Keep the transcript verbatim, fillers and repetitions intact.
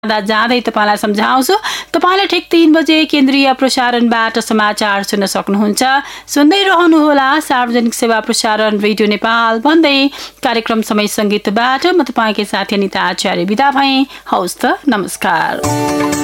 जाँदै तपाईँलाई सम्झाउँछु तपाईँले ठिक तीन बजे केन्द्रीय प्रसारणबाट समाचार सुन्न सक्नुहुन्छ। सुन्दै रहनुहोला सार्वजनिक सेवा प्रसारण रेडियो नेपाल भन्दै कार्यक्रम समय संगीतबाट म तपाईँकै साथी अनिता आचार्य बिदा भएँ। हवस् त, नमस्कार।